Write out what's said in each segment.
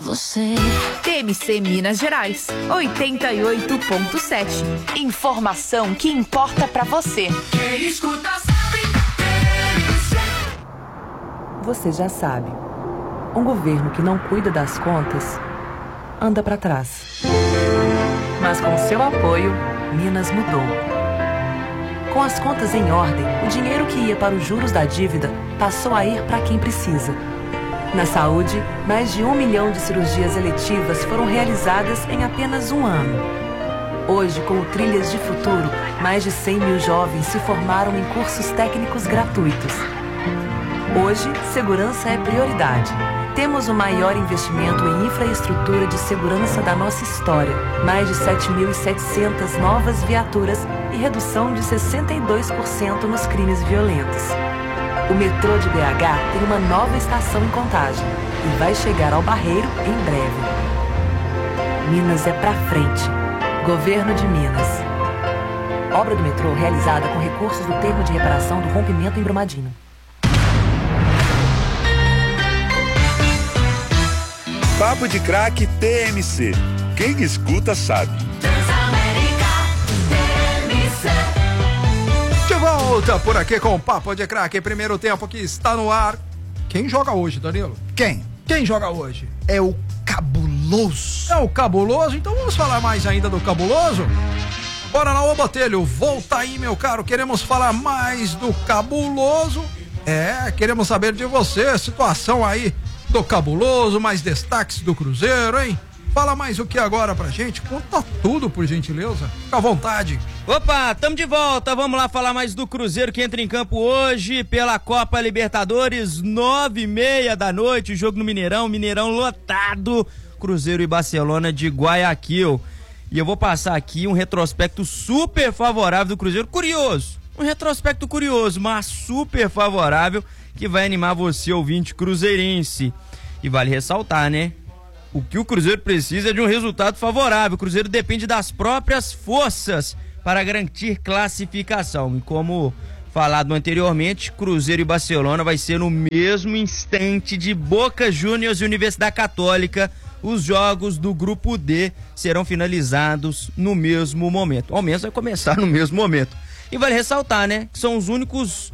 você. TMC Minas Gerais, 88.7. Informação que importa pra você. Quem escuta sabe. TMC. Você já sabe. Um governo que não cuida das contas anda pra trás. Mas com seu apoio, Minas mudou. Com as contas em ordem, o dinheiro que ia para os juros da dívida passou a ir para quem precisa. Na saúde, mais de 1 milhão de cirurgias eletivas foram realizadas em apenas um ano. Hoje, com o Trilhas de Futuro, mais de 100 mil jovens se formaram em cursos técnicos gratuitos. Hoje, segurança é prioridade. Temos o maior investimento em infraestrutura de segurança da nossa história. Mais de 7.700 novas viaturas e redução de 62% nos crimes violentos. O metrô de BH tem uma nova estação em Contagem e vai chegar ao Barreiro em breve. Minas é pra frente. Governo de Minas. Obra do metrô realizada com recursos do termo de reparação do rompimento em Brumadinho. Papo de Craque TMC. Quem escuta sabe. De volta por aqui com o Papo de Craque. Primeiro tempo que está no ar. Quem joga hoje, Danilo? Quem? Quem joga hoje? É o Cabuloso. É o Cabuloso? Então vamos falar mais ainda do Cabuloso? Bora lá, ô Botelho. Volta aí, meu caro. Queremos falar mais do Cabuloso. Queremos saber de você. Situação aí do Cabuloso, mais destaques do Cruzeiro, hein? Fala mais o que agora pra gente? Conta tudo, por gentileza. Fica à vontade. Opa, tamo de volta. Vamos lá falar mais do Cruzeiro que entra em campo hoje pela Copa Libertadores, 9h30 da noite, o jogo no Mineirão lotado, Cruzeiro e Barcelona de Guayaquil. E eu vou passar aqui um retrospecto super favorável do Cruzeiro, curioso, um retrospecto curioso, mas super favorável, que vai animar você, ouvinte cruzeirense. E vale ressaltar, né? O que o Cruzeiro precisa é de um resultado favorável. O Cruzeiro depende das próprias forças para garantir classificação. E como falado anteriormente, Cruzeiro e Barcelona vai ser no mesmo instante de Boca Juniors e Universidade Católica. Os jogos do Grupo D serão finalizados no mesmo momento. Ao menos vai começar no mesmo momento. E vale ressaltar, né? Que são os únicos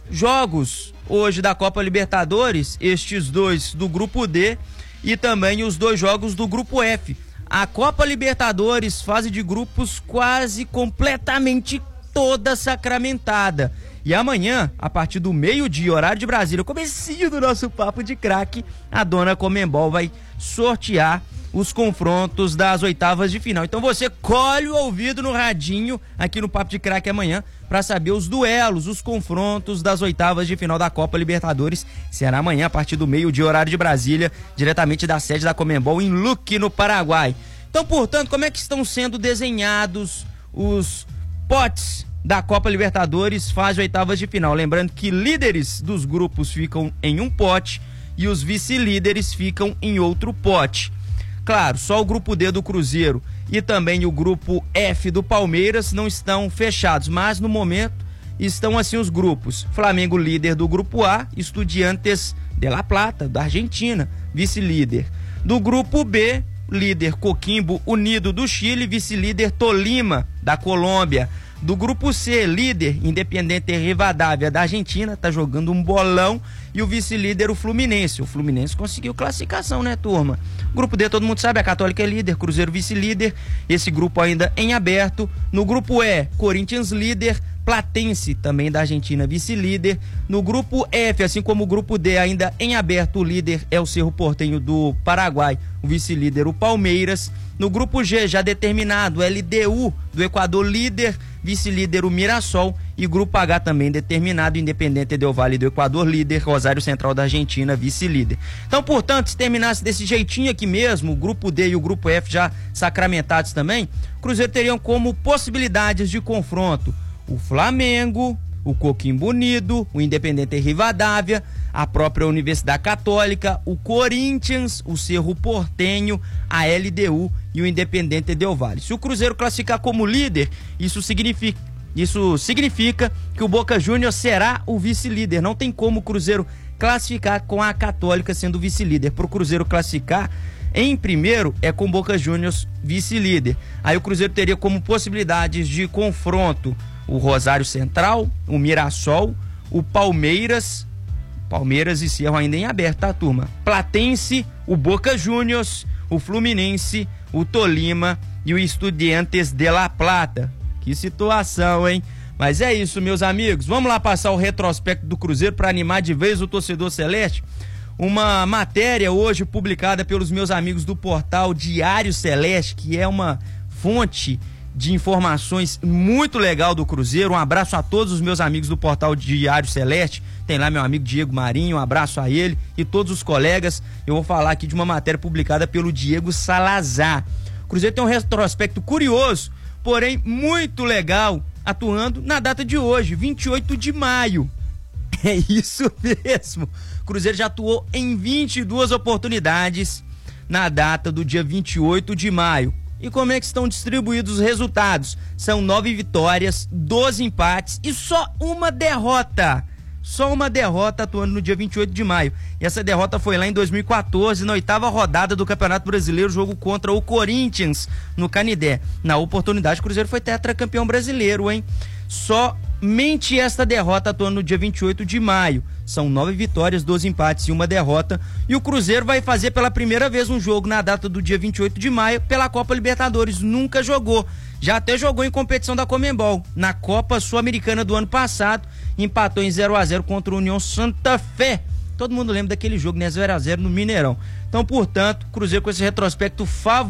jogos hoje da Copa Libertadores, estes dois do Grupo D e também os dois jogos do Grupo F. A Copa Libertadores, fase de grupos quase completamente toda sacramentada. E amanhã, a partir do meio-dia, horário de Brasília, comecinho do nosso Papo de Craque, a dona Conmebol vai sortear os confrontos das oitavas de final. Então você colhe o ouvido no radinho aqui no Papo de Craque amanhã para saber os duelos, os confrontos das oitavas de final da Copa Libertadores. Será amanhã a partir do meio-dia, horário de Brasília, diretamente da sede da Conmebol em Luque, no Paraguai. Então, portanto, como é que estão sendo desenhados os potes da Copa Libertadores fase oitavas de final? Lembrando que líderes dos grupos ficam em um pote e os vice-líderes ficam em outro pote. Claro, só o grupo D do Cruzeiro e também o grupo F do Palmeiras não estão fechados, mas no momento estão assim os grupos: Flamengo líder do grupo A, Estudiantes de La Plata da Argentina, vice-líder. Do grupo B, líder Coquimbo Unido do Chile, vice-líder Tolima da Colômbia. Do grupo C, líder Independiente Rivadavia da Argentina, tá jogando um bolão, e o vice-líder o Fluminense. O Fluminense conseguiu classificação, né, turma? Grupo D, todo mundo sabe, a Católica é líder, Cruzeiro vice-líder, esse grupo ainda em aberto. No grupo E, Corinthians líder, Platense também da Argentina vice-líder. No grupo F, assim como o grupo D ainda em aberto, o líder é o Cerro Porteño do Paraguai, o vice-líder o Palmeiras. No grupo G, já determinado, LDU do Equador líder, vice-líder o Mirassol, e grupo H também determinado, Independente Del Valle do Equador líder, Rosário Central da Argentina vice-líder. Então, portanto, se terminasse desse jeitinho aqui mesmo, o grupo D e o grupo F já sacramentados também, o Cruzeiro teriam como possibilidades de confronto o Flamengo, o Coquimbo Unido, o Independente Rivadavia, a própria Universidade Católica, o Corinthians, o Cerro Porteño, a LDU e o Independente Del Valle. Se o Cruzeiro classificar como líder, isso significa que o Boca Juniors será o vice-líder. Não tem como o Cruzeiro classificar com a Católica sendo vice-líder. Para o Cruzeiro classificar, Em primeiro é com Boca Juniors vice-líder. Aí o Cruzeiro teria como possibilidades de confronto o Rosário Central, o Mirassol, o Palmeiras e Cerro ainda em aberto, tá, turma? Platense, o Boca Juniors, o Fluminense, o Tolima e o Estudiantes de La Plata. Que situação, hein? Mas é isso, meus amigos. Vamos lá passar o retrospecto do Cruzeiro para animar de vez o torcedor celeste. Uma matéria hoje publicada pelos meus amigos do portal Diário Celeste, que é uma fonte de informações muito legal do Cruzeiro. Um abraço a todos os meus amigos do portal Diário Celeste. Tem lá meu amigo Diego Marinho, um abraço a ele e todos os colegas. Eu vou falar aqui de uma matéria publicada pelo Diego Salazar. O Cruzeiro tem um retrospecto curioso, porém muito legal, atuando na data de hoje, 28 de maio. É isso mesmo. O Cruzeiro já atuou em 22 oportunidades na data do dia 28 de maio. E como é que estão distribuídos os resultados? São 9 vitórias, 12 empates e só uma derrota. Só uma derrota atuando no dia 28 de maio. E essa derrota foi lá em 2014, na 8ª rodada do Campeonato Brasileiro, jogo contra o Corinthians, no Canidé. Na oportunidade, o Cruzeiro foi tetracampeão brasileiro, hein? Somente esta derrota atuando no dia 28 de maio. São 9 vitórias, 12 empates e uma derrota. E o Cruzeiro vai fazer pela primeira vez um jogo na data do dia 28 de maio pela Copa Libertadores. Nunca jogou. Já até jogou em competição da Conmebol. Na Copa Sul-Americana do ano passado, empatou em 0-0 contra o União Santa Fé. Todo mundo lembra daquele jogo, né? 0-0 no Mineirão. Então, portanto, Cruzeiro com esse retrospecto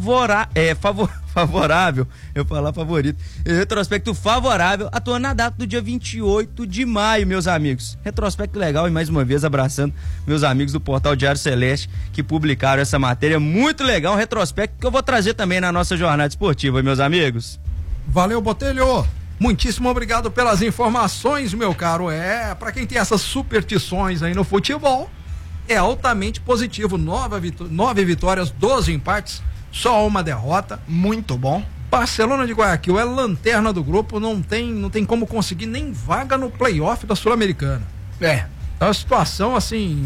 favorável, eu falar favorito, esse retrospecto favorável, atuando na data do dia 28 de maio, meus amigos. Retrospecto legal e mais uma vez abraçando meus amigos do portal Diário Celeste que publicaram essa matéria muito legal, um retrospecto que eu vou trazer também na nossa jornada esportiva, meus amigos. Valeu, Botelho. Muitíssimo obrigado pelas informações, meu caro. Pra quem tem essas superstições aí no futebol, é altamente positivo. 9 vitórias, 12 empates, só uma derrota. Muito bom. Barcelona de Guayaquil é lanterna do grupo, não tem como conseguir nem vaga no playoff da Sul-Americana. É. É uma situação assim